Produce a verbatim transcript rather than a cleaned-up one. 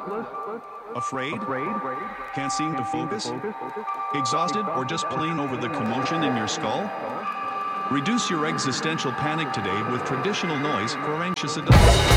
Afraid? Can't seem to focus? Exhausted or just plain over the commotion in your skull? Reduce your existential panic today with traditional noise for anxious adults.